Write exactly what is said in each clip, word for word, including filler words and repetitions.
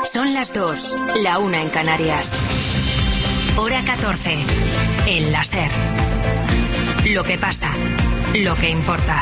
Son las dos, la una en Canarias. Hora catorce, en la SER. Lo que pasa, lo que importa.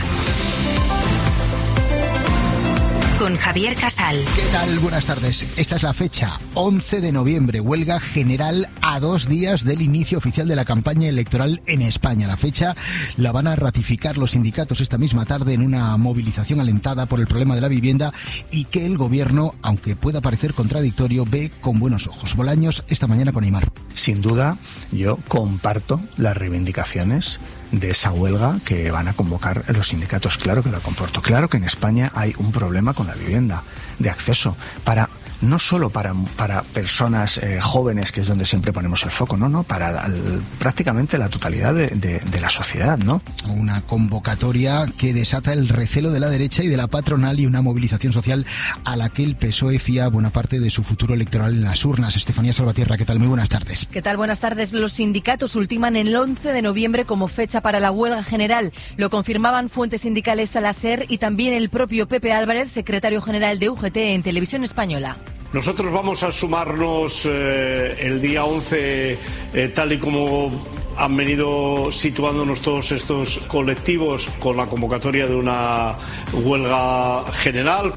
Con Javier Casal. ¿Qué tal? Buenas tardes. Esta es la fecha, once de noviembre, huelga general a dos días del inicio oficial de la campaña electoral en España. La fecha la van a ratificar los sindicatos esta misma tarde en una movilización alentada por el problema de la vivienda y que el gobierno, aunque pueda parecer contradictorio, ve con buenos ojos. Bolaños, esta mañana con Aimar. Sin duda, yo comparto las reivindicaciones de esa huelga que van a convocar los sindicatos. Claro que lo comporto. Claro que en España hay un problema con la vivienda de acceso para no solo para, para personas eh, jóvenes, que es donde siempre ponemos el foco, no, no, para la, el, prácticamente la totalidad de, de, de la sociedad, ¿no? Una convocatoria que desata el recelo de la derecha y de la patronal y una movilización social a la que el P S O E fía buena parte de su futuro electoral en las urnas. Estefanía Salvatierra, ¿qué tal? Muy buenas tardes. ¿Qué tal? Buenas tardes. Los sindicatos ultiman el once de noviembre como fecha para la huelga general. Lo confirmaban fuentes sindicales a la SER y también el propio Pepe Álvarez, secretario general de U G T en Televisión Española. Nosotros vamos a sumarnos eh, el día once, eh, tal y como han venido situándonos todos estos colectivos con la convocatoria de una huelga general.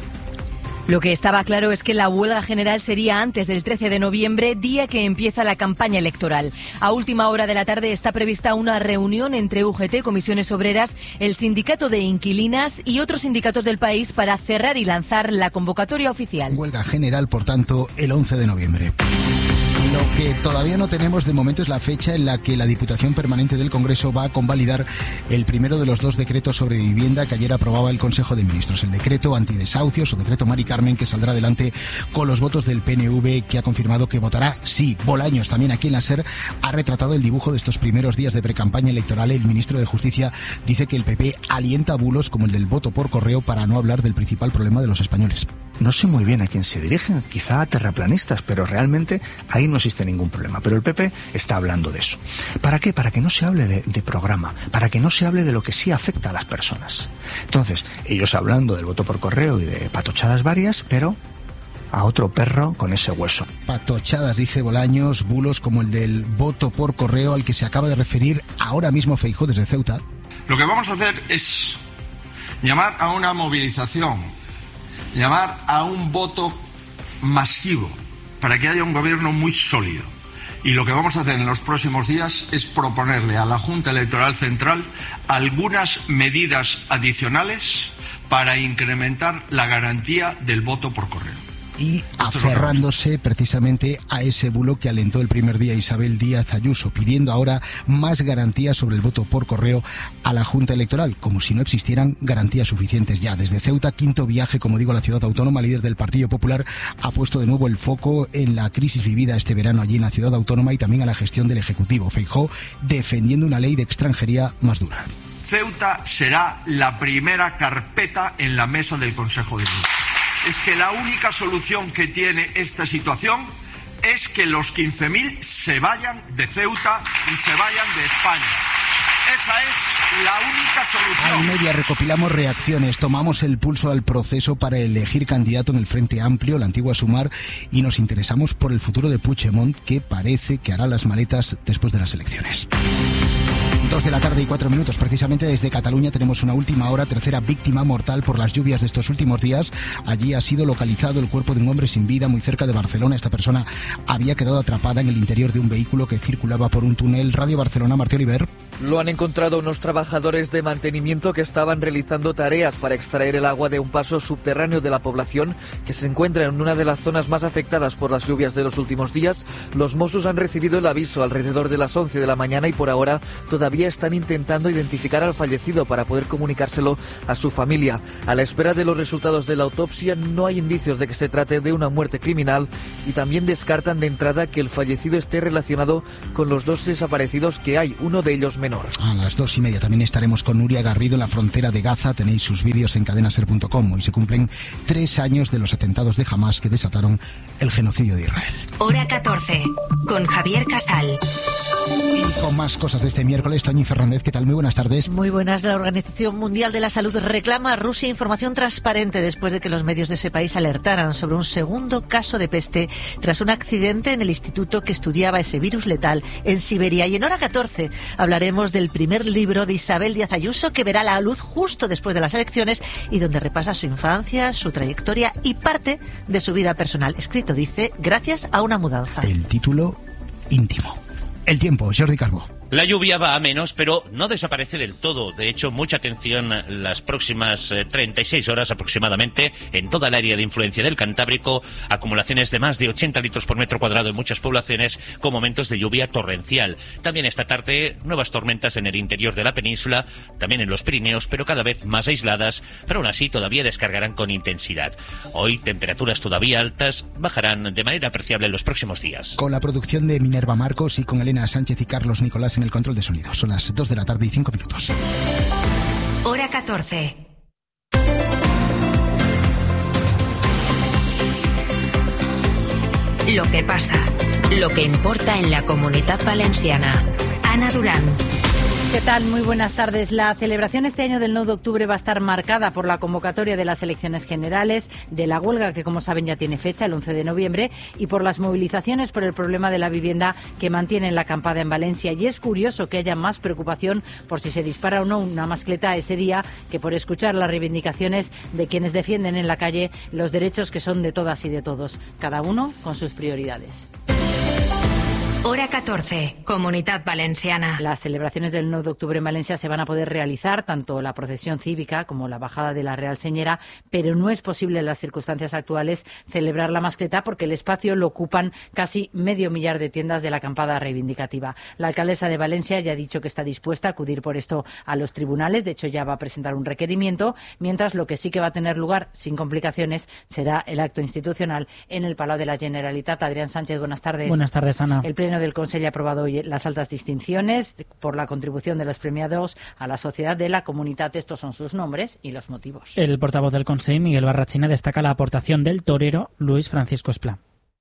Lo que estaba claro es que la huelga general sería antes del trece de noviembre, día que empieza la campaña electoral. A última hora de la tarde está prevista una reunión entre U G T, Comisiones Obreras, el Sindicato de Inquilinas y otros sindicatos del país para cerrar y lanzar la convocatoria oficial. Huelga general, por tanto, el once de noviembre. Lo que todavía no tenemos de momento es la fecha en la que la Diputación Permanente del Congreso va a convalidar el primero de los dos decretos sobre vivienda que ayer aprobaba el Consejo de Ministros. El decreto antidesahucios o decreto Mari Carmen, que saldrá adelante con los votos del P N V, que ha confirmado que votará sí. Bolaños, también aquí en la SER, ha retratado el dibujo de estos primeros días de precampaña electoral. El ministro de Justicia dice que el P P alienta bulos como el del voto por correo para no hablar del principal problema de los españoles. No sé muy bien a quién se dirigen, quizá a terraplanistas, pero realmente ahí no existe ningún problema. Pero el P P está hablando de eso. ¿Para qué? Para que no se hable de, de programa, para que no se hable de lo que sí afecta a las personas. Entonces, ellos hablando del voto por correo y de patochadas varias, pero a otro perro con ese hueso. Patochadas, dice Bolaños, bulos como el del voto por correo al que se acaba de referir ahora mismo Feijóo desde Ceuta. Lo que vamos a hacer es llamar a una movilización, llamar a un voto masivo para que haya un gobierno muy sólido. Y lo que vamos a hacer en los próximos días es proponerle a la Junta Electoral Central algunas medidas adicionales para incrementar la garantía del voto por correo. Y aferrándose precisamente a ese bulo que alentó el primer día Isabel Díaz Ayuso, pidiendo ahora más garantías sobre el voto por correo a la Junta Electoral, como si no existieran garantías suficientes ya. Desde Ceuta, quinto viaje, como digo, a la ciudad autónoma, líder del Partido Popular, ha puesto de nuevo el foco en la crisis vivida este verano allí en la ciudad autónoma y también a la gestión del Ejecutivo. Feijóo defendiendo una ley de extranjería más dura. Ceuta será la primera carpeta en la mesa del Consejo de Ministros. Es que la única solución que tiene esta situación es que los quince mil se vayan de Ceuta y se vayan de España. Esa es la única solución. Al media recopilamos reacciones, tomamos el pulso al proceso para elegir candidato en el Frente Amplio, la antigua Sumar, y nos interesamos por el futuro de Puigdemont, que parece que hará las maletas después de las elecciones. Dos de la tarde y cuatro minutos. Precisamente desde Cataluña tenemos una última hora, tercera víctima mortal por las lluvias de estos últimos días. Allí ha sido localizado el cuerpo de un hombre sin vida muy cerca de Barcelona. Esta persona había quedado atrapada en el interior de un vehículo que circulaba por un túnel. Radio Barcelona, Martí Oliver. Lo han encontrado unos trabajadores de mantenimiento que estaban realizando tareas para extraer el agua de un paso subterráneo de la población que se encuentra en una de las zonas más afectadas por las lluvias de los últimos días. Los Mossos han recibido el aviso alrededor de las once de la mañana y por ahora todavía están intentando identificar al fallecido para poder comunicárselo a su familia. A la espera de los resultados de la autopsia no hay indicios de que se trate de una muerte criminal y también descartan de entrada que el fallecido esté relacionado con los dos desaparecidos que hay, uno de ellos menor. A las dos y media también estaremos con Nuria Garrido en la frontera de Gaza. Tenéis sus vídeos en cadena ser punto com. Hoy se cumplen tres años de los atentados de Hamás que desataron el genocidio de Israel. Hora catorce, con Javier Casal. Y con más cosas de este miércoles. Castaño y Fernández. ¿Qué tal? Muy buenas tardes. Muy buenas. La Organización Mundial de la Salud reclama a Rusia información transparente después de que los medios de ese país alertaran sobre un segundo caso de peste tras un accidente en el instituto que estudiaba ese virus letal en Siberia. Y en Hora catorce hablaremos del primer libro de Isabel Díaz Ayuso, que verá la luz justo después de las elecciones y donde repasa su infancia, su trayectoria y parte de su vida personal. Escrito, dice, gracias a una mudanza. El título íntimo. El tiempo, Jordi Calvo. La lluvia va a menos, pero no desaparece del todo. De hecho, mucha atención las próximas treinta y seis horas aproximadamente en toda el área de influencia del Cantábrico. Acumulaciones de más de ochenta litros por metro cuadrado en muchas poblaciones, con momentos de lluvia torrencial. También esta tarde, nuevas tormentas en el interior de la península, también en los Pirineos, pero cada vez más aisladas, pero aún así todavía descargarán con intensidad. Hoy, temperaturas todavía altas, bajarán de manera apreciable en los próximos días. Con la producción de Minerva Marcos y con Elena Sánchez y Carlos Nicolás en el control de sonido. Son las dos de la tarde y cinco minutos. Hora catorce. Lo que pasa, lo que importa en la Comunitat Valenciana. Ana Durán. ¿Qué tal? Muy buenas tardes. La celebración este año del nueve de octubre va a estar marcada por la convocatoria de las elecciones generales, de la huelga que, como saben, ya tiene fecha, el once de noviembre, y por las movilizaciones por el problema de la vivienda que mantienen la acampada en Valencia. Y es curioso que haya más preocupación por si se dispara o no una mascleta ese día que por escuchar las reivindicaciones de quienes defienden en la calle los derechos que son de todas y de todos, cada uno con sus prioridades. Hora catorce, Comunitat Valenciana. Las celebraciones del nueve de octubre en Valencia se van a poder realizar, tanto la procesión cívica como la bajada de la Real Señera, pero no es posible en las circunstancias actuales celebrar la mascleta porque el espacio lo ocupan casi medio millar de tiendas de la acampada reivindicativa. La alcaldesa de Valencia ya ha dicho que está dispuesta a acudir por esto a los tribunales, de hecho ya va a presentar un requerimiento, mientras lo que sí que va a tener lugar sin complicaciones será el acto institucional en el Palau de la Generalitat. Adrián Sánchez, buenas tardes. Buenas tardes, Ana. El Pleno del Consejo ha aprobado hoy las altas distinciones por la contribución de los premiados a la sociedad de la comunidad. Estos son sus nombres y los motivos. El portavoz del Consejo, Miguel Barrachina, destaca la aportación del torero Luis Francisco Esplá.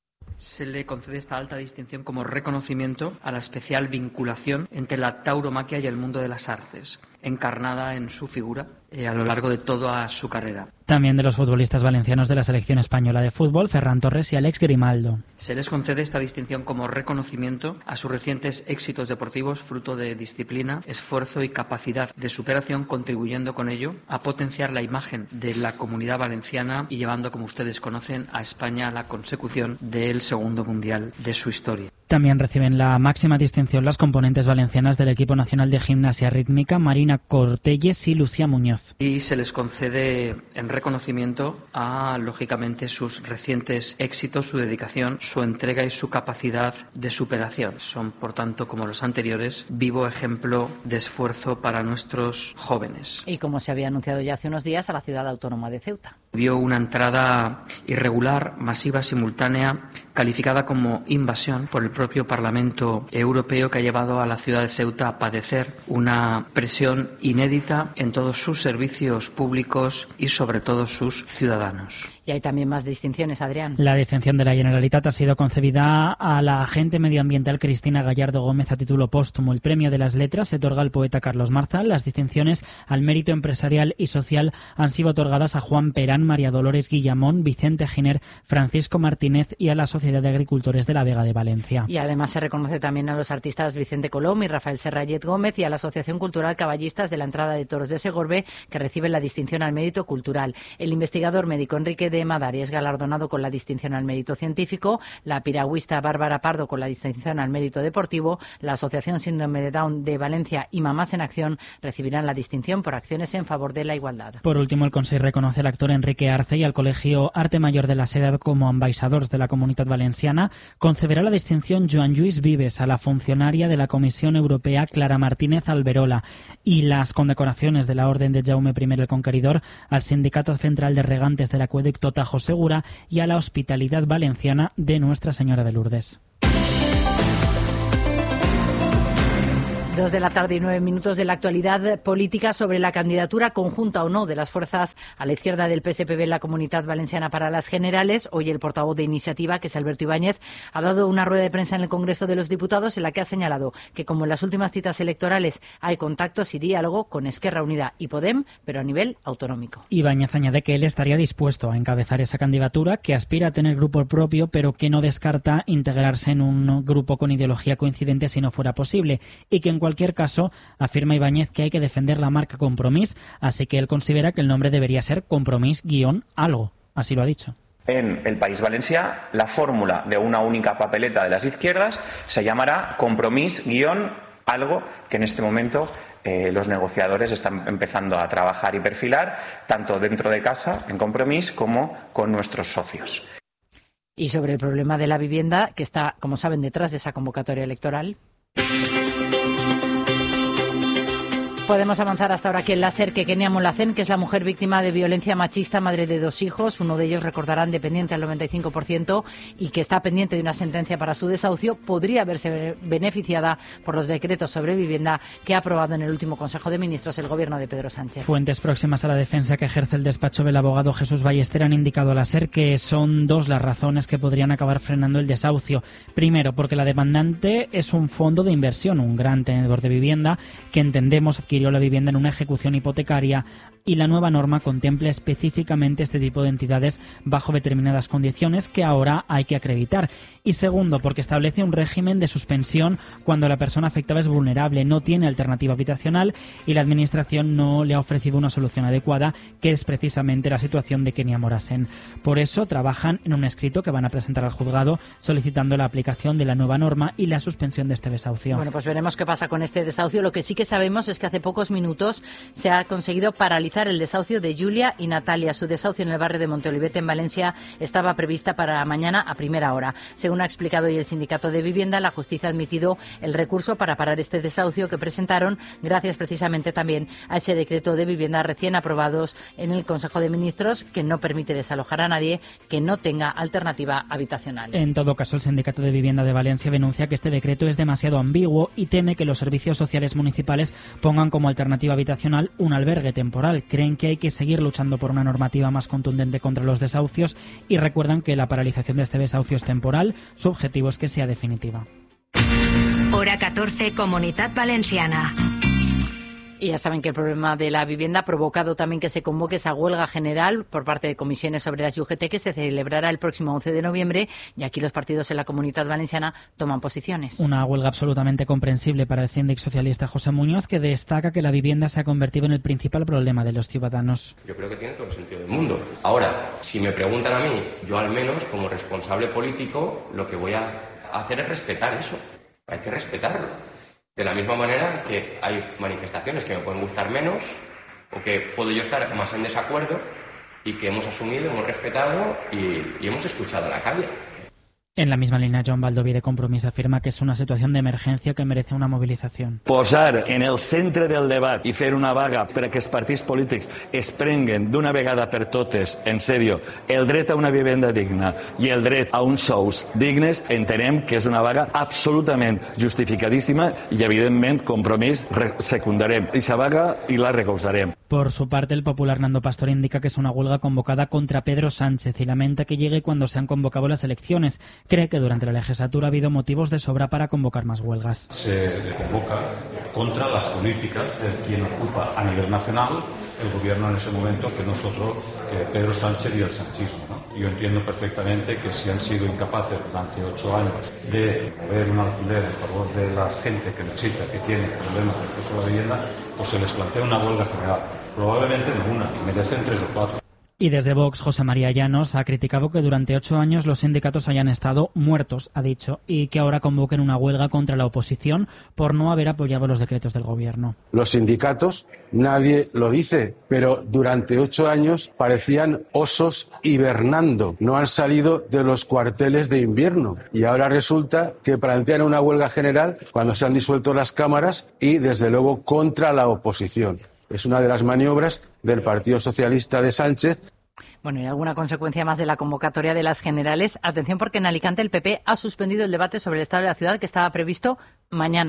Se le concede esta alta distinción como reconocimiento a la especial vinculación entre la tauromaquia y el mundo de las artes, encarnada en su figura eh, a lo largo de toda su carrera. También de los futbolistas valencianos de la selección española de fútbol, Ferran Torres y Alex Grimaldo. Se les concede esta distinción como reconocimiento a sus recientes éxitos deportivos, fruto de disciplina, esfuerzo y capacidad de superación, contribuyendo con ello a potenciar la imagen de la comunidad valenciana y llevando, como ustedes conocen, a España a la consecución del segundo mundial de su historia. También reciben la máxima distinción las componentes valencianas del equipo nacional de gimnasia rítmica, Marina Cortelles y Lucía Muñoz. Y se les concede en reconocimiento a, lógicamente, sus recientes éxitos, su dedicación, su entrega y su capacidad de superación. Son, por tanto, como los anteriores, vivo ejemplo de esfuerzo para nuestros jóvenes. Y como se había anunciado ya hace unos días, a la ciudad autónoma de Ceuta. Vio una entrada irregular, masiva, simultánea, calificada como invasión por el propio Parlamento Europeo, que ha llevado a la ciudad de Ceuta a padecer una presión inédita en todos sus servicios públicos y sobre todo sus ciudadanos. Y hay también más distinciones, Adrián. La distinción de la Generalitat ha sido concedida a la agente medioambiental Cristina Gallardo Gómez a título póstumo. El premio de las letras se otorga al poeta Carlos Marza. Las distinciones al mérito empresarial y social han sido otorgadas a Juan Perán, María Dolores Guillamón, Vicente Giner, Francisco Martínez y a la Sociedad de Agricultores de la Vega de Valencia. Y además se reconoce también a los artistas Vicente Colom y Rafael Serrallet Gómez y a la Asociación Cultural Caballistas de la Entrada de Toros de Segorbe, que reciben la distinción al mérito cultural. El investigador médico Enrique de Madari es galardonado con la distinción al mérito científico, la piragüista Bárbara Pardo con la distinción al mérito deportivo, la Asociación Síndrome de Down de Valencia y Mamás en Acción recibirán la distinción por acciones en favor de la igualdad. Por último, el Consejo reconoce al actor Enrique Arce y al Colegio Arte Mayor de la Sedad como ambaixadors de la Comunitat Valenciana. Concederá la distinción Joan Lluís Vives a la funcionaria de la Comisión Europea Clara Martínez Alberola y las condecoraciones de la Orden de Jaume primero el Conqueridor al Sindicato Central de Regantes del Acueducto Tajo Segura y a la Hospitalidad Valenciana de Nuestra Señora de Lourdes. Dos de la tarde y nueve minutos de la actualidad política sobre la candidatura conjunta o no de las fuerzas a la izquierda del P S P B en la Comunitat Valenciana para las generales. Hoy el portavoz de Iniciativa, que es Alberto Ibáñez, ha dado una rueda de prensa en el Congreso de los Diputados en la que ha señalado que, como en las últimas citas electorales, hay contactos y diálogo con Esquerra Unida y Podem, pero a nivel autonómico. Ibáñez añade que él estaría dispuesto a encabezar esa candidatura, que aspira a tener grupo propio, pero que no descarta integrarse en un grupo con ideología coincidente si no fuera posible, y que en cualquier caso afirma Ibáñez que hay que defender la marca Compromís, así que él considera que el nombre debería ser Compromís-algo, así lo ha dicho. En el País Valencià, la fórmula de una única papeleta de las izquierdas se llamará Compromís-algo, que en este momento eh, los negociadores están empezando a trabajar y perfilar, tanto dentro de casa, en Compromís, como con nuestros socios. Y sobre el problema de la vivienda, que está, como saben, detrás de esa convocatoria electoral. Podemos avanzar hasta ahora que el láser que Kenia Molacén, que es la mujer víctima de violencia machista, madre de dos hijos, uno de ellos, recordarán, dependiente al noventa y cinco por ciento y que está pendiente de una sentencia para su desahucio, podría verse beneficiada por los decretos sobre vivienda que ha aprobado en el último Consejo de Ministros el gobierno de Pedro Sánchez. Fuentes próximas a la defensa que ejerce el despacho del abogado Jesús Ballester han indicado a la SER que son dos las razones que podrían acabar frenando el desahucio. Primero, porque la demandante es un fondo de inversión, un gran tenedor de vivienda que entendemos adquirir la vivienda en una ejecución hipotecaria, y la nueva norma contempla específicamente este tipo de entidades bajo determinadas condiciones que ahora hay que acreditar. Y segundo, porque establece un régimen de suspensión cuando la persona afectada es vulnerable, no tiene alternativa habitacional y la Administración no le ha ofrecido una solución adecuada, que es precisamente la situación de Kenia Molacén. Por eso trabajan en un escrito que van a presentar al juzgado solicitando la aplicación de la nueva norma y la suspensión de este desahucio. Bueno, pues veremos qué pasa con este desahucio. Lo que sí que sabemos es que hace pocos minutos se ha conseguido paralizar el desahucio de Julia y Natalia. Su desahucio en el barrio de Monteolivete, en Valencia, estaba prevista para mañana a primera hora. Según ha explicado hoy el Sindicato de Vivienda, la justicia ha admitido el recurso para parar este desahucio que presentaron gracias precisamente también a ese decreto de vivienda recién aprobados en el Consejo de Ministros, que no permite desalojar a nadie que no tenga alternativa habitacional. En todo caso, el Sindicato de Vivienda de Valencia denuncia que este decreto es demasiado ambiguo y teme que los servicios sociales municipales pongan como alternativa habitacional un albergue temporal. Creen que hay que seguir luchando por una normativa más contundente contra los desahucios y recuerdan que la paralización de este desahucio es temporal, su objetivo es que sea definitiva. Hora catorce, Comunitat Valenciana. Y ya saben que el problema de la vivienda ha provocado también que se convoque esa huelga general por parte de comisiones obreras y U G T que se celebrará el próximo once de noviembre, y aquí los partidos en la Comunitat Valenciana toman posiciones. Una huelga absolutamente comprensible para el síndic socialista José Muñoz, que destaca que la vivienda se ha convertido en el principal problema de los ciudadanos. Yo creo que tiene todo el sentido del mundo. Ahora, si me preguntan a mí, yo al menos como responsable político lo que voy a hacer es respetar eso. Hay que respetarlo. De la misma manera que hay manifestaciones que me pueden gustar menos o que puedo yo estar más en desacuerdo y que hemos asumido, hemos respetado y, y hemos escuchado a la calle. En la misma línea, Joan Baldoví de Compromís afirma que és una situació d'emergència que merece una mobilització. Posar en el centre del debat i fer una vaga perquè els partits polítics es prenguen d'una vegada per totes, en sèrio, el dret a una vivenda digna i el dret a uns sous dignes, entenem que és una vaga absolutament justificadíssima i, evidentment, Compromís secundarem aquesta vaga i la recolzarem. Por su parte, el popular Nando Pastor indica que es una huelga convocada contra Pedro Sánchez y lamenta que llegue cuando se han convocado las elecciones. Cree que durante la legislatura ha habido motivos de sobra para convocar más huelgas. Se convoca contra las políticas de quien ocupa a nivel nacional el gobierno en ese momento, que nosotros, que Pedro Sánchez y el sanchismo, ¿no? Yo entiendo perfectamente que si han sido incapaces durante ocho años de mover un alfiler en favor de la gente que necesita, que tiene problemas de acceso a la vivienda, pues se les plantea una huelga general. Probablemente no una, merecen tres o cuatro. Y desde Vox, José María Llanos ha criticado que durante ocho años los sindicatos hayan estado muertos, ha dicho, y que ahora convoquen una huelga contra la oposición por no haber apoyado los decretos del gobierno. Los sindicatos, nadie lo dice, pero durante ocho años parecían osos hibernando. No han salido de los cuarteles de invierno y ahora resulta que plantean una huelga general cuando se han disuelto las cámaras y, desde luego, contra la oposición. Es una de las maniobras del Partido Socialista de Sánchez. Bueno, ¿y alguna consecuencia más de la convocatoria de las generales? Atención, porque en Alicante el P P ha suspendido el debate sobre el estado de la ciudad que estaba previsto mañana.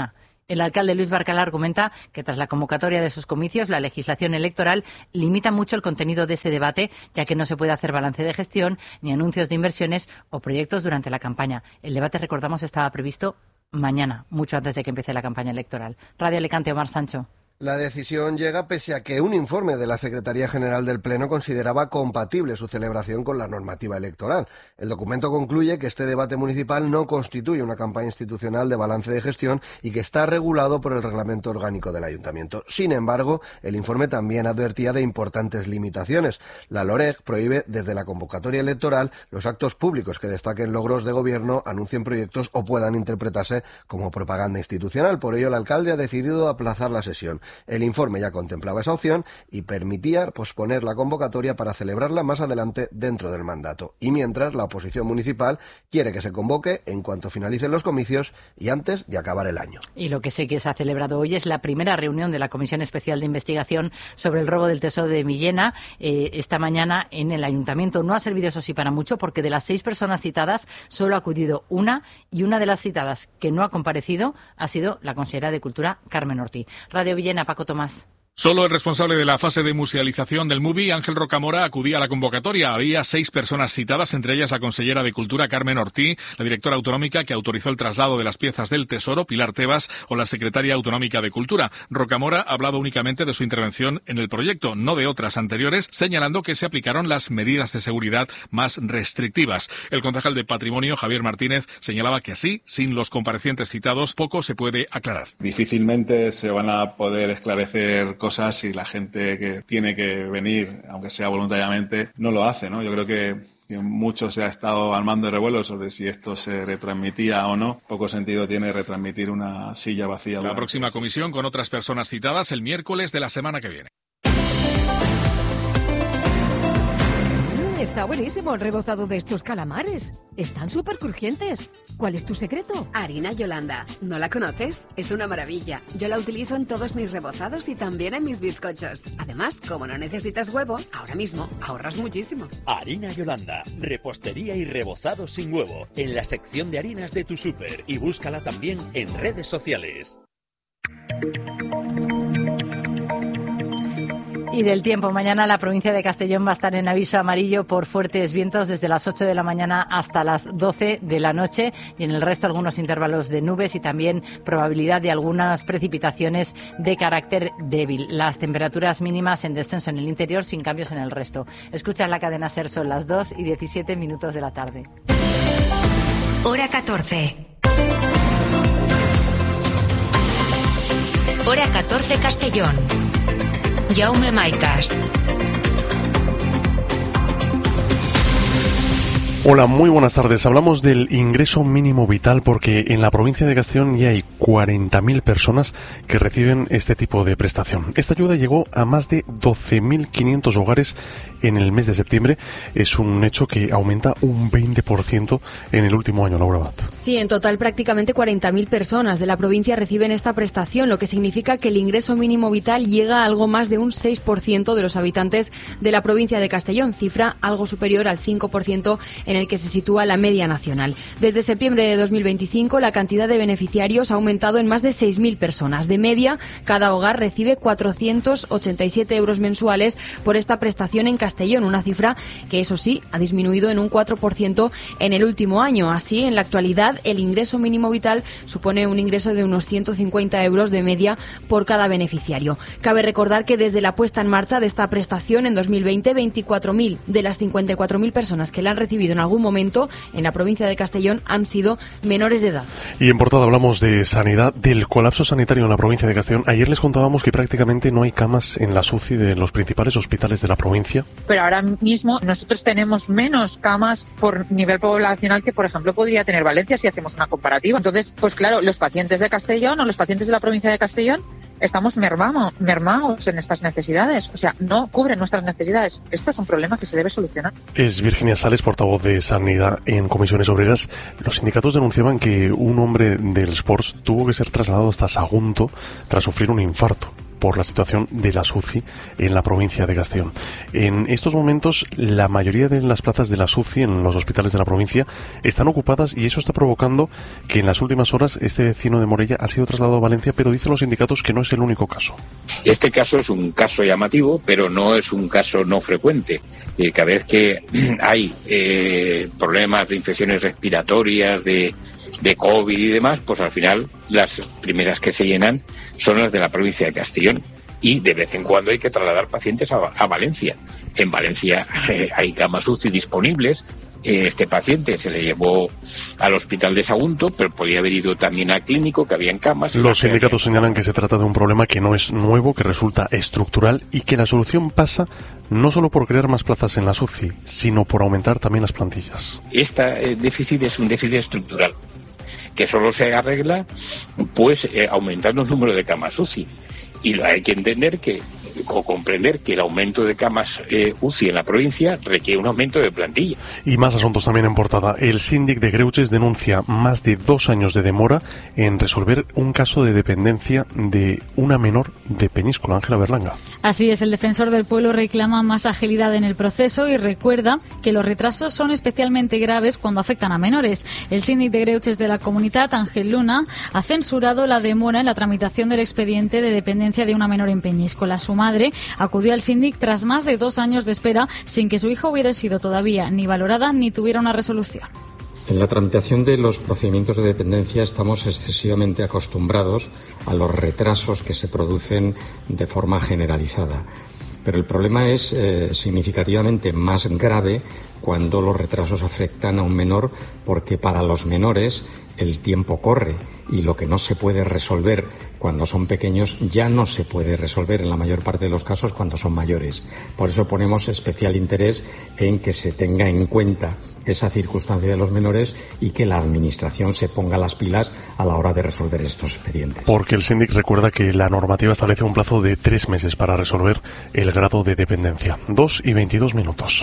El alcalde Luis Barcala argumenta que tras la convocatoria de esos comicios, la legislación electoral limita mucho el contenido de ese debate, ya que no se puede hacer balance de gestión, ni anuncios de inversiones o proyectos durante la campaña. El debate, recordamos, estaba previsto mañana, mucho antes de que empiece la campaña electoral. Radio Alicante, Omar Sancho. La decisión llega pese a que un informe de la Secretaría General del Pleno consideraba compatible su celebración con la normativa electoral. El documento concluye que este debate municipal no constituye una campaña institucional de balance de gestión y que está regulado por el reglamento orgánico del Ayuntamiento. Sin embargo, el informe también advertía de importantes limitaciones. La LOREG prohíbe desde la convocatoria electoral los actos públicos que destaquen logros de gobierno, anuncien proyectos o puedan interpretarse como propaganda institucional. Por ello, el alcalde ha decidido aplazar la sesión. El informe ya contemplaba esa opción y permitía posponer la convocatoria para celebrarla más adelante dentro del mandato. Y mientras, la oposición municipal quiere que se convoque en cuanto finalicen los comicios y antes de acabar el año. Y lo que sí que se ha celebrado hoy es la primera reunión de la Comisión Especial de Investigación sobre el robo del Tesoro de Millena, eh, esta mañana en el Ayuntamiento. No ha servido, eso sí, para mucho, porque de las seis personas citadas solo ha acudido una, y una de las citadas que no ha comparecido ha sido la consejera de Cultura, Carmen Ortí. Radio Villena, Paco Tomás. Solo el responsable de la fase de musealización del M U B I, Ángel Rocamora, acudía a la convocatoria. Había seis personas citadas, entre ellas la consellera de Cultura, Carmen Ortí, la directora autonómica que autorizó el traslado de las piezas del Tesoro, Pilar Tebas, o la secretaria autonómica de Cultura. Rocamora ha hablado únicamente de su intervención en el proyecto, no de otras anteriores, señalando que se aplicaron las medidas de seguridad más restrictivas. El concejal de Patrimonio, Javier Martínez, señalaba que así, sin los comparecientes citados, poco se puede aclarar. Difícilmente se van a poder esclarecer cosas y la gente que tiene que venir, aunque sea voluntariamente, no lo hace, ¿no? Yo creo que, que mucho se ha estado al mando de revuelo sobre si esto se retransmitía o no. Poco sentido tiene retransmitir una silla vacía. La próxima comisión con otras personas citadas el miércoles de la semana que viene. Está buenísimo el rebozado de estos calamares. Están súper crujientes. ¿Cuál es tu secreto? Harina Yolanda. ¿No la conoces? Es una maravilla. Yo la utilizo en todos mis rebozados y también en mis bizcochos. Además, como no necesitas huevo, ahora mismo ahorras muchísimo. Harina Yolanda. Repostería y rebozado sin huevo. En la sección de harinas de tu súper. Y búscala también en redes sociales. Y del tiempo, mañana la provincia de Castellón va a estar en aviso amarillo por fuertes vientos desde las ocho de la mañana hasta las doce de la noche, y en el resto algunos intervalos de nubes y también probabilidad de algunas precipitaciones de carácter débil. Las temperaturas mínimas en descenso en el interior, sin cambios en el resto. Escucha la cadena SER, son las dos y diecisiete minutos de la tarde. Hora catorce. Hora catorce Castellón. Jaume Maicas. Hola, muy buenas tardes. Hablamos del ingreso mínimo vital porque en la provincia de Castellón ya hay cuarenta mil personas que reciben este tipo de prestación. Esta ayuda llegó a más de doce mil quinientos hogares en el mes de septiembre. Es un hecho que aumenta un veinte por ciento en el último año, Laura Bat. Sí, en total prácticamente cuarenta mil personas de la provincia reciben esta prestación, lo que significa que el ingreso mínimo vital llega a algo más de un seis por ciento de los habitantes de la provincia de Castellón, cifra algo superior al cinco por ciento en el que se sitúa la media nacional. Desde septiembre de dos mil veinticinco, la cantidad de beneficiarios ha aumentado en más de seis mil personas. De media, cada hogar recibe cuatrocientos ochenta y siete euros mensuales por esta prestación en Castellón, una cifra que, eso sí, ha disminuido en un cuatro por ciento en el último año. Así, en la actualidad, el ingreso mínimo vital supone un ingreso de unos ciento cincuenta euros de media por cada beneficiario. Cabe recordar que desde la puesta en marcha de esta prestación en dos mil veinte, veinticuatro mil de las cincuenta y cuatro mil personas que la han recibido en algún momento en la provincia de Castellón han sido menores de edad. Y en portada hablamos de sanidad, del colapso sanitario en la provincia de Castellón. Ayer les contábamos que prácticamente no hay camas en las U C I de los principales hospitales de la provincia. Pero ahora mismo nosotros tenemos menos camas por nivel poblacional que, por ejemplo, podría tener Valencia si hacemos una comparativa. Entonces, pues claro, los pacientes de Castellón o los pacientes de la provincia de Castellón estamos mermamos, mermados en estas necesidades. O sea, no cubren nuestras necesidades. Esto es un problema que se debe solucionar. Es Virginia Sales, portavoz de Sanidad en Comisiones Obreras. Los sindicatos denunciaban que un hombre del Sports tuvo que ser trasladado hasta Sagunto tras sufrir un infarto. por la situación de las U C I en la provincia de Castellón. En estos momentos, la mayoría de las plazas de las U C I en los hospitales de la provincia están ocupadas y eso está provocando que en las últimas horas este vecino de Morella ha sido trasladado a Valencia, pero dicen los sindicatos que no es el único caso. Este caso es un caso llamativo, pero no es un caso no frecuente. Eh, cada vez que hay eh, problemas de infecciones respiratorias, de, de COVID y demás, pues al final las primeras que se llenan son las de la provincia de Castellón. Y de vez en cuando hay que trasladar pacientes a, a Valencia. En Valencia eh, hay camas U C I disponibles. Eh, este paciente se le llevó al hospital de Sagunto, pero podía haber ido también al clínico, que habían camas. Los sindicatos señalan que se trata de un problema que no es nuevo, que resulta estructural y que la solución pasa no solo por crear más plazas en las U C I, sino por aumentar también las plantillas. Este eh, déficit es un déficit estructural, que solo se arregla pues eh, aumentando el número de camas U C I. Y hay que entender que, o comprender que el aumento de camas eh, U C I en la provincia requiere un aumento de plantilla. Y más asuntos también en portada. El síndic de Greuges denuncia más de dos años de demora en resolver un caso de dependencia de una menor de Peñíscola. Ángela Berlanga. Así es, el defensor del pueblo reclama más agilidad en el proceso y recuerda que los retrasos son especialmente graves cuando afectan a menores. El síndic de Greuges de la comunidad, Ángel Luna, ha censurado la demora en la tramitación del expediente de dependencia de una menor en Peñíscola. Su madre acudió al síndic tras más de dos años de espera sin que su hija hubiera sido todavía ni valorada ni tuviera una resolución. En la tramitación de los procedimientos de dependencia estamos excesivamente acostumbrados a los retrasos que se producen de forma generalizada. Pero el problema es eh, significativamente más grave cuando los retrasos afectan a un menor, porque para los menores el tiempo corre y lo que no se puede resolver cuando son pequeños ya no se puede resolver en la mayor parte de los casos cuando son mayores. Por eso ponemos especial interés en que se tenga en cuenta esa circunstancia de los menores y que la Administración se ponga las pilas a la hora de resolver estos expedientes. Porque el síndic recuerda que la normativa establece un plazo de tres meses para resolver el grado de dependencia. Dos y veintidós minutos.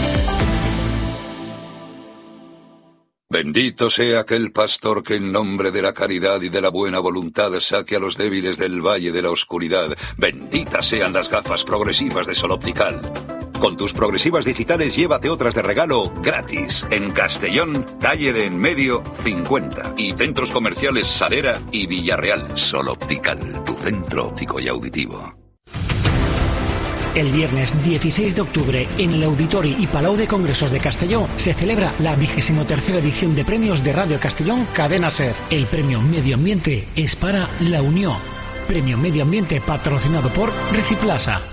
Bendito sea aquel pastor que en nombre de la caridad y de la buena voluntad saque a los débiles del valle de la oscuridad. Benditas sean las gafas progresivas de Sol Optical. Con tus progresivas digitales llévate otras de regalo gratis. En Castellón, calle de En Medio, cincuenta. Y centros comerciales Salera y Villarreal. Sol Optical, tu centro óptico y auditivo. El viernes dieciséis de octubre, en el Auditori y Palau de Congresos de Castelló, se celebra la vigésimo tercera edición de premios de Radio Castellón Cadena Ser. El premio Medio Ambiente es para La Unión. Premio Medio Ambiente patrocinado por Reciplasa.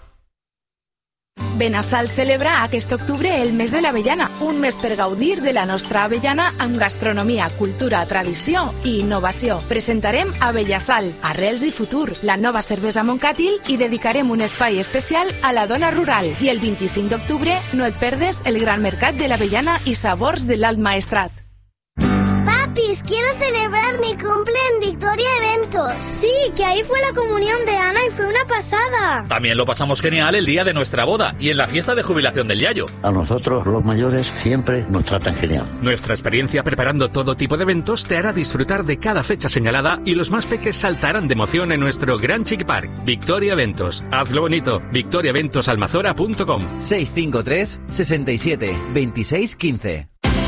Benassal celebra aquest octubre el mes de l'avellana, un mes per gaudir de la nostra avellana amb gastronomia, cultura, tradició i innovació. Presentarem Avellassal, Arrels i Futur, la nova cervesa Montcàtil i dedicarem un espai especial a la dona rural. I el vint-i-cinc d'octubre no et perdes el gran mercat de l'avellana i sabors de l'Alt Maestrat. Papis, quiero celebrar mi cumple en Victoria Eventos. Sí, que ahí fue la comunión de Ana y fue una pasada. También lo pasamos genial el día de nuestra boda y en la fiesta de jubilación del Yayo. A nosotros, los mayores, siempre nos tratan genial. Nuestra experiencia preparando todo tipo de eventos te hará disfrutar de cada fecha señalada y los más peques saltarán de emoción en nuestro Gran Chic Park. Victoria Eventos. Hazlo bonito. victoria eventos almazora punto com. seis cinco tres, sesenta y siete, veintiséis, quince.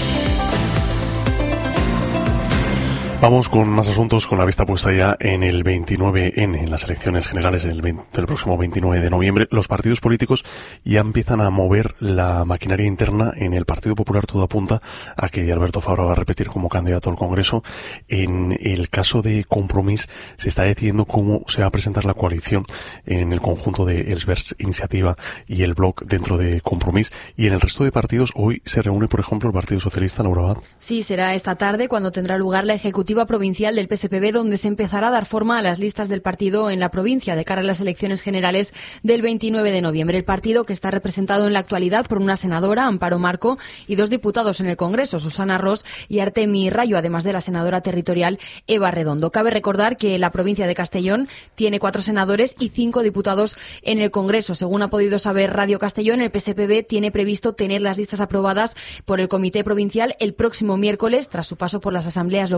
Vamos con más asuntos, con la vista puesta ya en el veintinueve ene, en las elecciones generales del, veinte, del próximo veintinueve de noviembre. Los partidos políticos ya empiezan a mover la maquinaria interna. En el Partido Popular todo apunta a que Alberto Fabra va a repetir como candidato al Congreso. En el caso de Compromís se está decidiendo cómo se va a presentar la coalición en el conjunto de Elsberts Iniciativa y el Bloc dentro de Compromís. Y en el resto de partidos hoy se reúne, por ejemplo, el Partido Socialista, Laura Abad. Sí, será esta tarde cuando tendrá lugar la ejecutiva provincial del P S P B, donde se empezará a dar forma a las listas del partido en la provincia de cara a las elecciones generales del veintinueve de noviembre. El partido, que está representado en la actualidad por una senadora, Amparo Marco, y dos diputados en el Congreso, Susana Ros y Artemi Rayo, además de la senadora territorial Eva Redondo. Cabe recordar que la provincia de Castellón tiene cuatro senadores y cinco diputados en el Congreso. Según ha podido saber Radio Castellón, el P S P B tiene previsto tener las listas aprobadas por el Comité Provincial el próximo miércoles, tras su paso por las asambleas locales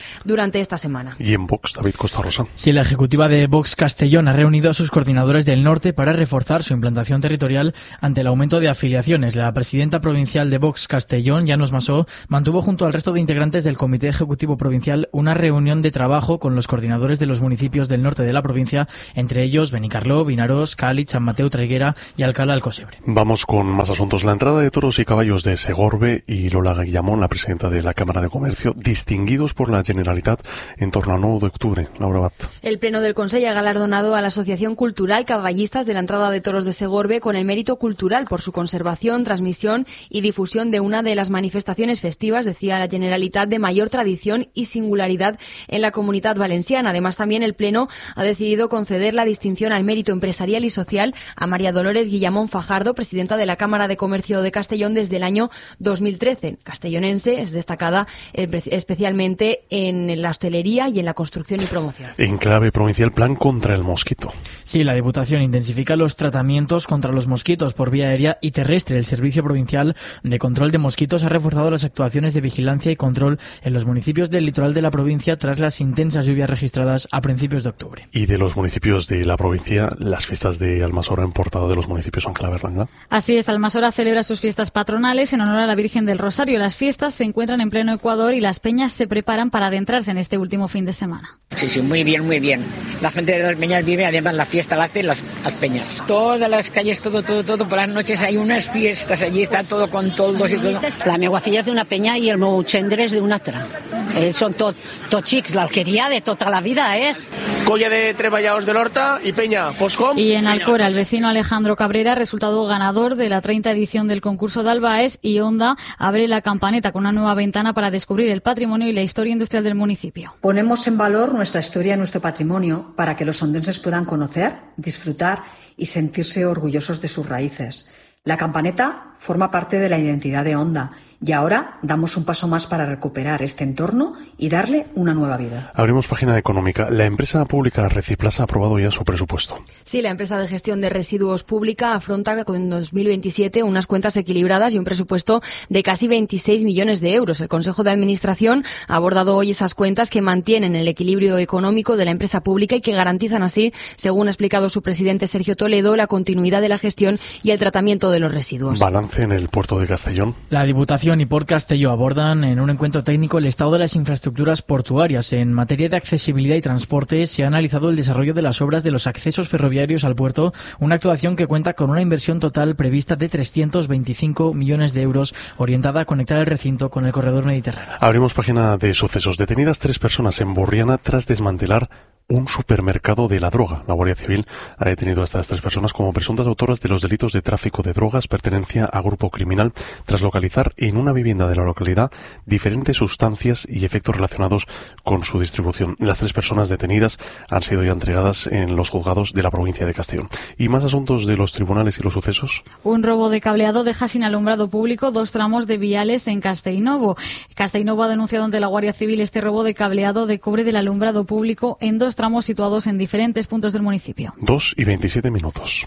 durante esta semana. Y en Vox, David Costa Rosa. Sí, la ejecutiva de Vox Castellón ha reunido a sus coordinadores del norte para reforzar su implantación territorial ante el aumento de afiliaciones. La presidenta provincial de Vox Castellón, Llanos Masó, mantuvo junto al resto de integrantes del Comité Ejecutivo Provincial una reunión de trabajo con los coordinadores de los municipios del norte de la provincia, entre ellos Benicarló, Vinarós, Cáliz, San Mateo, Traiguera y Alcalá Alcosebre. Vamos con más asuntos. La entrada de toros y caballos de Segorbe y Lola Guillamón, la presidenta de la Cámara de Comercio, distinguidos por la Generalitat en torno al nueve de octubre. Laura Bat. El Pleno del Consejo ha galardonado a la Asociación Cultural Caballistas de la entrada de toros de Segorbe con el mérito cultural por su conservación, transmisión y difusión de una de las manifestaciones festivas, decía la Generalitat, de mayor tradición y singularidad en la Comunidad Valenciana. Además, también el Pleno ha decidido conceder la distinción al mérito empresarial y social a María Dolores Guillamón Fajardo, presidenta de la Cámara de Comercio de Castellón desde el año dos mil trece. Castellonense, es destacada especialmente en la hostelería y en la construcción y promoción. En clave provincial, plan contra el mosquito. Sí, la Diputación intensifica los tratamientos contra los mosquitos por vía aérea y terrestre. El Servicio Provincial de Control de Mosquitos ha reforzado las actuaciones de vigilancia y control en los municipios del litoral de la provincia tras las intensas lluvias registradas a principios de octubre. Y de los municipios de la provincia, las fiestas de Almasora en portada de los municipios son clave, ¿verdad? Así es, Almasora celebra sus fiestas patronales en honor a la Virgen del Rosario. Las fiestas se encuentran en pleno Ecuador y las peñas se preparan para adentrarse en este último fin de semana. Sí, sí, muy bien, muy bien. La gente de las peñas vive, además la fiesta la hacen las, las peñas. Todas las calles, todo, todo, todo, por las noches hay unas fiestas, allí está todo con toldos y todo. La meva filla és d'una penya i el meu gendre és d'una altra. Ells són tot, tot xics, l'alqueria de tota la vida és. Colla de treballadors de l'Horta y Peña, Poscom. Y en Alcora, el vecino Alejandro Cabrera ha resultado ganador de la treinta edición del concurso de Albaes y Onda abre la campaneta con una nueva ventana para descubrir el patrimonio y la historia industrial del municipio. Ponemos en valor nuestra historia y nuestro patrimonio para que los ondenses puedan conocer, disfrutar y sentirse orgullosos de sus raíces. La campaneta forma parte de la identidad de Onda y ahora damos un paso más para recuperar este entorno y darle una nueva vida. Abrimos página económica. La empresa pública Reciclas ha aprobado ya su presupuesto. Sí, la empresa de gestión de residuos pública afronta en dos mil veintisiete unas cuentas equilibradas y un presupuesto de casi veintiséis millones de euros. El Consejo de Administración ha abordado hoy esas cuentas que mantienen el equilibrio económico de la empresa pública y que garantizan así, según ha explicado su presidente Sergio Toledo, la continuidad de la gestión y el tratamiento de los residuos. Balance en el puerto de Castellón. La Diputación y Port Castelló abordan en un encuentro técnico el estado de las infraestructuras portuarias. En materia de accesibilidad y transporte se ha analizado el desarrollo de las obras de los accesos ferroviarios al puerto, una actuación que cuenta con una inversión total prevista de trescientos veinticinco millones de euros orientada a conectar el recinto con el corredor mediterráneo. Abrimos página de sucesos. Detenidas tres personas en Borriana tras desmantelar un supermercado de la droga. La Guardia Civil ha detenido a estas tres personas como presuntas autoras de los delitos de tráfico de drogas, pertenencia a grupo criminal, tras localizar en una vivienda de la localidad diferentes sustancias y efectos relacionados con su distribución. Las tres personas detenidas han sido ya entregadas en los juzgados de la provincia de Castellón. ¿Y más asuntos de los tribunales y los sucesos? Un robo de cableado deja sin alumbrado público dos tramos de viales en Castellnovo. Castellnovo ha denunciado ante la Guardia Civil este robo de cableado de cobre del alumbrado público en dos tramos situados en diferentes puntos del municipio. Dos y veintisiete minutos.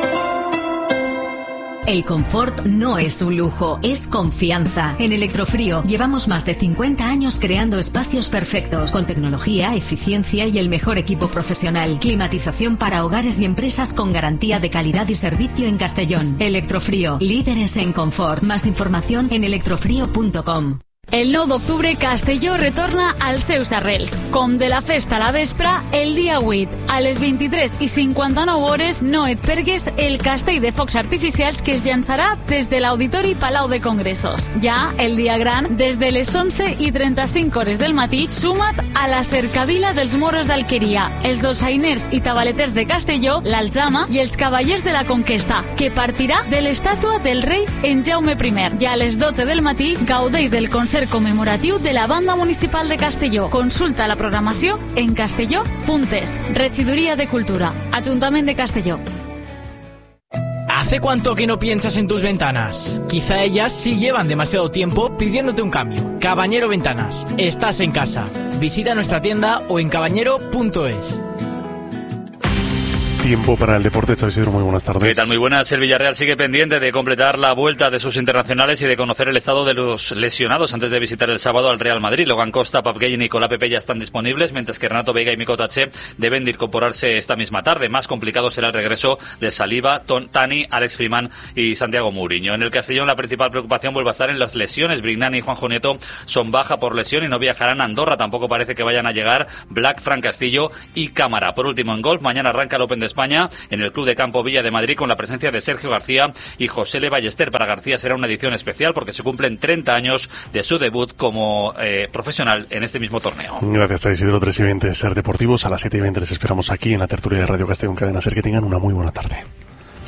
El confort no es un lujo, es confianza. En Electrofrío llevamos más de cincuenta años creando espacios perfectos, con tecnología, eficiencia y el mejor equipo profesional. Climatización para hogares y empresas con garantía de calidad y servicio en Castellón. Electrofrío, líderes en confort. Más información en electrofrío punto com. El nou d'octubre Castelló retorna als seus arrels. Com de la festa a la vespra, el dia vuit, a les vint-i-tres i cinquanta-nou hores, no et pergues el castell de focs artificials que es llançarà des de l'Auditori Palau de Congressos. Ja el dia gran, des de les onze i trenta-cinc hores del matí, suma't a la cercavila dels moros d'Alqueria, els dolçainers i tabaleters de Castelló, l'Aljama i els cavallers de la Conquesta, que partirà de l'estàtua del rei en Jaume primer. Ja a les dotze del matí gaudeix del concert conmemoratiu de la Banda Municipal de Castelló. Consulta la programació en castelló punt es. Regidoria de Cultura, Ayuntamiento de Castelló. ¿Hace cuánto que no piensas en tus ventanas? Quizá ellas sí llevan demasiado tiempo pidiéndote un cambio. Cabañero Ventanas, estás en casa. Visita nuestra tienda o en cabañero punto es. tiempo para el deporte. Xavi Isidro, muy buenas tardes. ¿Qué tal? Muy buenas. El Villarreal sigue pendiente de completar la vuelta de sus internacionales y de conocer el estado de los lesionados antes de visitar el sábado al Real Madrid. Logan Costa, Pep Gueye y Nicolás Pepe ya están disponibles, mientras que Renato Vega y Miko Taché deben de incorporarse esta misma tarde. Más complicado será el regreso de Saliba, Ton, Tani, Alex Freeman y Santiago Mourinho. En el Castellón la principal preocupación vuelve a estar en las lesiones. Brignani y Juanjo Nieto son baja por lesión y no viajarán a Andorra. Tampoco parece que vayan a llegar Black, Fran Castillo y Cámara. Por último, en golf, mañana arranca el Open de España en el Club de Campo Villa de Madrid con la presencia de Sergio García y José Le Ballester. Para García será una edición especial porque se cumplen treinta años de su debut como eh, profesional en este mismo torneo. Gracias a Isidro. tres y veinte Ser Deportivos. A las siete y veinte les esperamos aquí en la tertulia de Radio Castellón Cadena Ser. Que tengan una muy buena tarde.